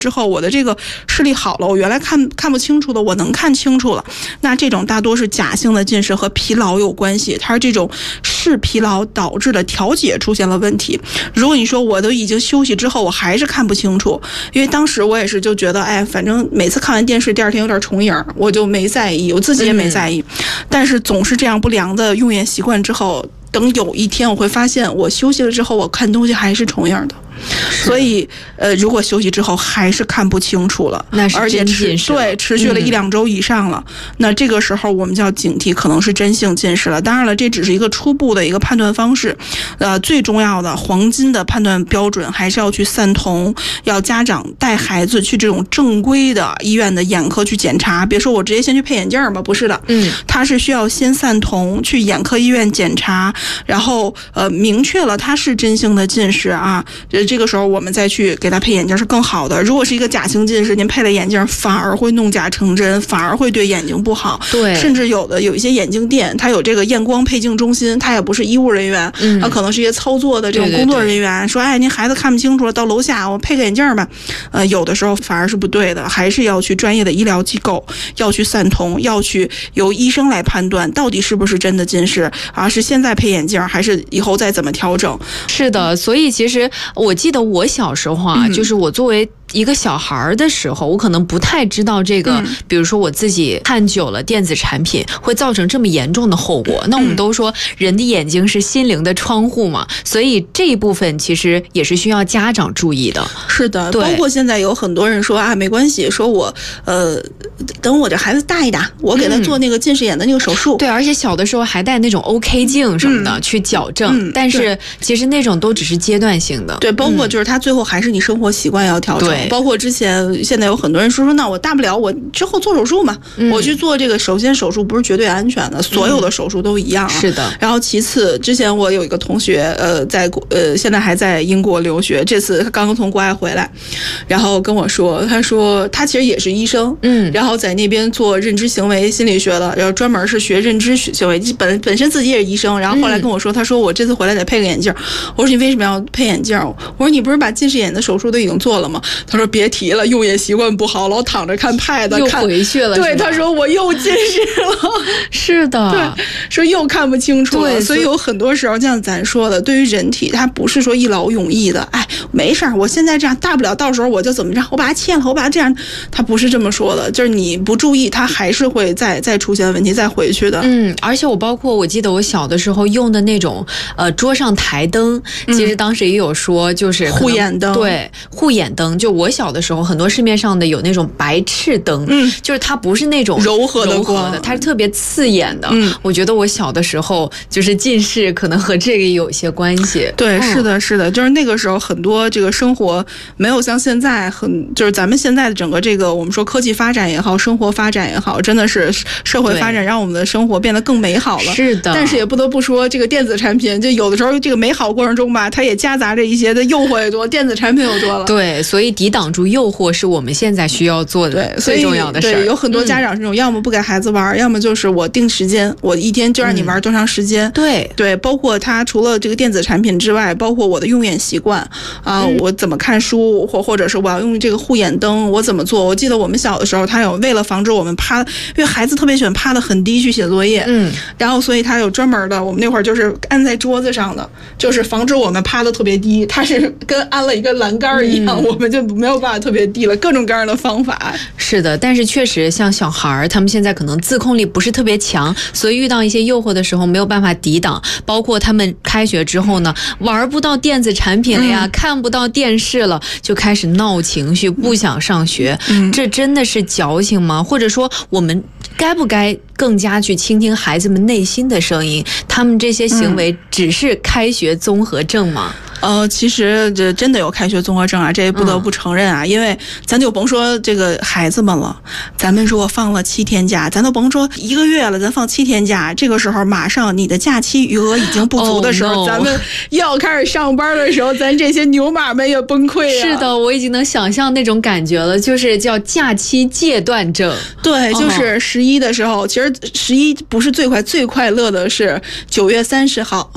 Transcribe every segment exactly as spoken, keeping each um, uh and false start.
之后我的这个视力好了，我原来看看不清楚的我能看清楚了，那这种大多是假性的近视和疲劳有关系，它是这种视疲劳导致的调节出现了问题。如果你说我都已经休息之后我还是看不清楚，因为当时我也是就觉得哎，反正每次看完电视第二天有点重影，我就没在意，我自己也没在意、嗯、但是总是这样不良的用眼习惯之后，等有一天我会发现我休息了之后我看东西还是重影的，所以呃，如果休息之后还是看不清楚了， 那是真近视了， 对，持续了一两周以上了、嗯、那这个时候我们就要警惕可能是真性近视了。当然了，这只是一个初步的一个判断方式，呃，最重要的黄金的判断标准还是要去散瞳，要家长带孩子去这种正规的医院的眼科去检查，别说我直接先去配眼镜吧，不是的，嗯，他是需要先散瞳，去眼科医院检查，然后呃明确了他是真性的近视啊，这个时候我们再去给他配眼镜是更好的。如果是一个假性近视，您配了眼镜反而会弄假成真，反而会对眼睛不好。 对， 甚至有的有一些眼镜店，它有这个验光配镜中心，它也不是医务人员，嗯，它可能是一些操作的这种工作人员，对对对，说哎，您孩子看不清楚了，到楼下我配个眼镜吧。呃，有的时候反而是不对的，还是要去专业的医疗机构，要去散瞳，要去由医生来判断到底是不是真的近视啊，是现在配眼镜还是以后再怎么调整。 是的，所以其实我记得我小时候啊，嗯、就是我作为一个小孩的时候，我可能不太知道这个、嗯、比如说我自己看久了电子产品会造成这么严重的后果、嗯、那我们都说人的眼睛是心灵的窗户嘛，所以这一部分其实也是需要家长注意的。 是的，包括现在有很多人说啊，没关系，说我呃等我这孩子大一大，我给他做那个近视眼的那个手术、嗯、 对，而且小的时候还带那种 OK 镜什么的、嗯、去矫正、嗯、但是其实那种都只是阶段性的。 对，包括就是他最后还是你生活习惯要调整。对，包括之前现在有很多人说说那我大不了我之后做手术嘛、嗯、我去做这个，首先手术不是绝对安全的，所有的手术都一样、啊嗯、是的。然后其次，之前我有一个同学呃在呃现在还在英国留学，这次他刚刚从国外回来，然后跟我说，他说他其实也是医生，嗯，然后在那边做认知行为心理学的，然后专门是学认知行为，本本身自己也是医生，然后后来跟我说、嗯、他说我这次回来得配个眼镜。我说你为什么要配眼镜？我说你不是把近视眼的手术都已经做了吗？他说别提了，用眼习惯不好，老躺着看 pad 又回去了。 对，他说我又近视了。 是的， 对，说又看不清楚了。对，所以有很多时候像咱说的，对于人体它不是说一劳永逸的，哎，没事儿，我现在这样，大不了到时候我就怎么着，我把它切了，我把它这样，它不是这么说的，就是你不注意，它还是会再再出现问题，再回去的。 嗯，而且我包括我记得我小的时候用的那种呃桌上台灯，其实当时也有说就是护眼灯， 对，护眼灯。就我小的时候，很多市面上的有那种白炽灯，嗯，就是它不是那种柔和的光， 它是特别刺眼的。嗯，我觉得我小的时候就是近视，可能和这个有一些关系。 对， 嗯、 是的，是的，就是那个时候很多这个生活没有像现在很，就是咱们现在的整个这个我们说科技发展也好，生活发展也好，真的是社会发展让我们的生活变得更美好了。 是的， 但是也不得不说，这个电子产品就有的时候这个美好过程中吧，它也夹杂着一些的诱惑也多，电子产品又多了。 对，所以抵挡住诱惑是我们现在需要做的最重要的事儿。 对，有很多家长这种、嗯、要么不给孩子玩，要么就是我定时间，我一天就让你玩多长时间。嗯、对对，包括它除了这个电子产品之外，包括我的用眼习惯啊、嗯，我怎么看书，或或者是我要用这个护眼灯，我怎么做？我记得我们小的时候，他有为了防止我们趴，因为孩子特别喜欢趴得很低去写作业，嗯，然后所以他有专门的，我们那会儿就是安在桌子上的，就是防止我们趴得特别低，它是跟安了一个栏杆一样、嗯，我们就没有办法特别低了，各种各样的方法。 是的，但是确实像小孩他们现在可能自控力不是特别强，所以遇到一些诱惑的时候没有办法抵挡，包括他们开学之后呢，玩不到电子产品了呀、嗯、看不到电视了，就开始闹情绪，不想上学、嗯、这真的是矫情吗？或者说我们该不该更加去倾听孩子们内心的声音？他们这些行为只是开学综合症吗？ 呃，其实这真的有开学综合症啊，这也不得不承认啊、嗯、因为咱就甭说这个孩子们了，咱们如果放了七天假，咱都甭说一个月了，咱放七天假，这个时候马上你的假期余额已经不足的时候、oh, no. 咱们要开始上班的时候，咱这些牛马们也崩溃啊。 是的，我已经能想象那种感觉了，就是叫假期戒断症。 对，就是十一的时候、oh. 其实十一不是最快，最快乐的是九月三十号。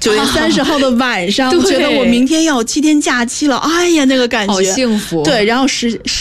九月三十号的晚上，觉得我明天要有七天假期了，哎呀，那个感觉好幸福。 对，然后十十